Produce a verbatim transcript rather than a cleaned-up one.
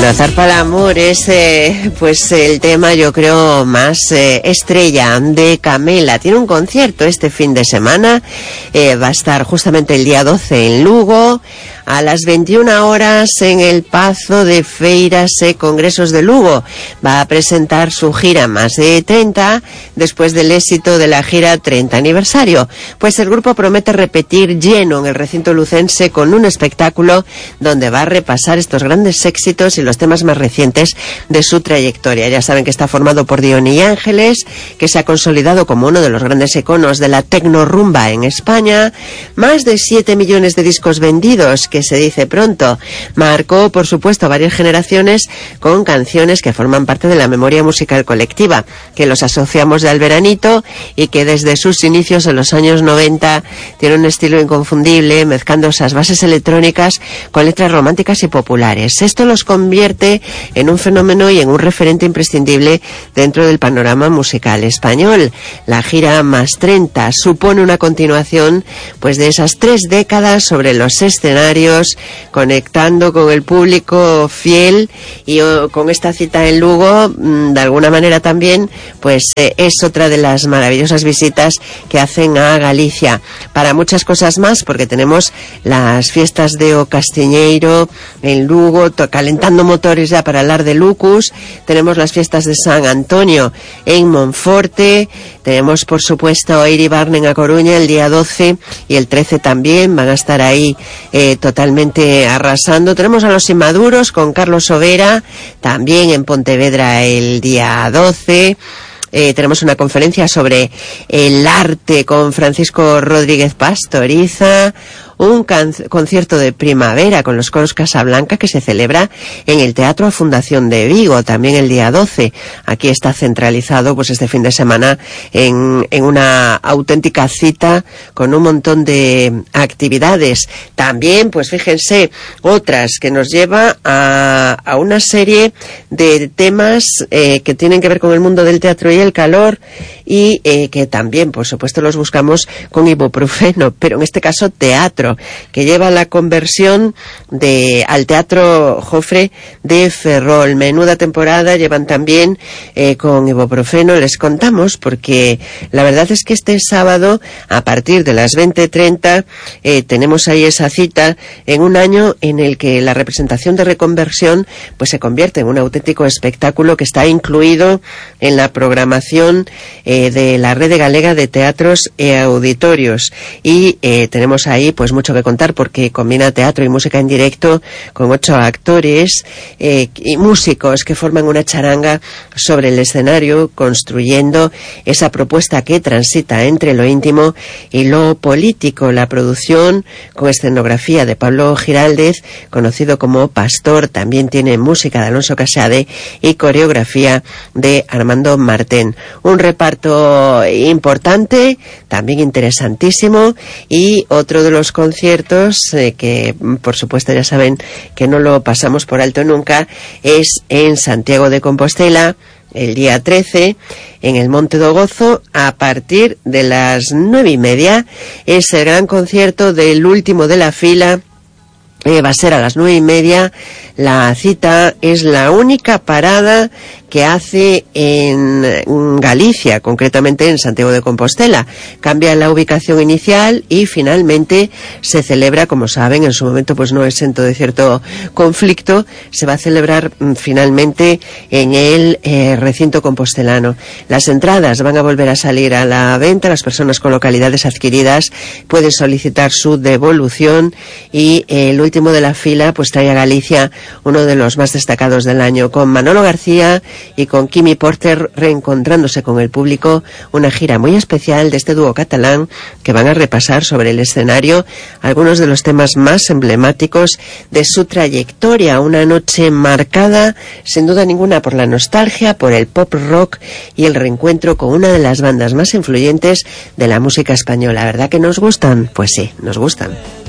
Bueno, Zarpa el Amor es eh, pues el tema, yo creo, más eh, estrella de Camela. Tiene un concierto este fin de semana, eh, va a estar justamente el día doce en Lugo, a las veintiuna horas en el Pazo de Feiras e Congresos de Lugo. Va a presentar su gira Más de treinta, después del éxito de la gira treinta aniversario. Pues el grupo promete repetir lleno en el recinto lucense con un espectáculo donde va a repasar estos grandes éxitos y los temas más recientes de su trayectoria. Ya saben que está formado por Diony Ángeles, que se ha consolidado como uno de los grandes iconos de la tecnorumba en España. Más de siete millones de discos vendidos, que se dice pronto. Marcó, por supuesto, varias generaciones con canciones que forman parte de la memoria musical colectiva, que los asociamos de Al Veranito y que desde sus inicios en los años noventa tiene un estilo inconfundible, mezclando esas bases electrónicas con letras románticas y populares. Esto los convierte en un fenómeno y en un referente imprescindible dentro del panorama musical español. La gira Más treinta supone una continuación pues de esas tres décadas sobre los escenarios, conectando con el público fiel, y oh, con esta cita en Lugo, de alguna manera también pues eh, es otra de las maravillosas visitas que hacen a Galicia. Para muchas cosas más, porque tenemos las fiestas de O Castiñeiro en Lugo, calentando motores ya para hablar de Lucus, tenemos las fiestas de San Antonio en Monforte, tenemos por supuesto Eiri Barnen a Coruña el día doce y el trece también, van a estar ahí eh, totalmente arrasando. Tenemos a los Inmaduros con Carlos Overa, también en Pontevedra el día doce. Eh, tenemos una conferencia sobre el arte con Francisco Rodríguez Pastoriza, un can- concierto de primavera con los coros Casablanca que se celebra en el Teatro Fundación de Vigo, también el día doce. Aquí está centralizado pues este fin de semana en, en una auténtica cita con un montón de actividades. También, pues fíjense, otras que nos lleva a, a una serie de temas eh, que tienen que ver con el mundo del teatro y el calor, y eh, que también, por supuesto, los buscamos con ibuprofeno, pero en este caso teatro, que lleva la conversión de al Teatro Jofre de Ferrol. Menuda temporada llevan también eh, con ibuprofeno, les contamos, porque la verdad es que este sábado, a partir de las veinte treinta, eh, tenemos ahí esa cita en un año en el que la representación de Reconversión pues se convierte en un auténtico espectáculo que está incluido en la programación eh, de la Rede Galega de Teatros e Auditorios, y eh, tenemos ahí pues mucho que contar, porque combina teatro y música en directo con ocho actores eh, y músicos que forman una charanga sobre el escenario, construyendo esa propuesta que transita entre lo íntimo y lo político. La producción, con escenografía de Pablo Giraldez, conocido como Pastor, también tiene música de Alonso Casade y coreografía de Armando Martén. Un reparto importante, también interesantísimo, y otro de los conciertos eh, que por supuesto ya saben que no lo pasamos por alto nunca, es en Santiago de Compostela el día trece, en el Monte do Gozo, a partir de las nueve y media. Es el gran concierto del último de la fila. Eh, va a ser a las nueve y media. La cita es la única parada que hace en Galicia, concretamente en Santiago de Compostela. Cambia la ubicación inicial y finalmente se celebra, como saben, en su momento pues no exento de cierto conflicto, se va a celebrar mm, finalmente en el eh, recinto compostelano. Las entradas van a volver a salir a la venta. Las personas con localidades adquiridas pueden solicitar su devolución, y eh, el último de la fila pues trae a Galicia uno de los más destacados del año, con Manolo García y con Kimi Porter reencontrándose con el público, una gira muy especial de este dúo catalán que van a repasar sobre el escenario algunos de los temas más emblemáticos de su trayectoria. Una noche marcada sin duda ninguna por la nostalgia, por el pop rock y el reencuentro con una de las bandas más influyentes de la música española. ¿Verdad que nos gustan? Pues sí, nos gustan.